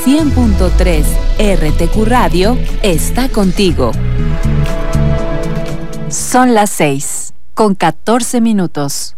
100.3 RTQ Radio está contigo. Son las 6:14.